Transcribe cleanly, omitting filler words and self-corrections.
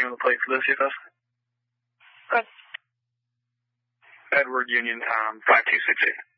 on the plate for the CFS? Good. Edward Union 5268.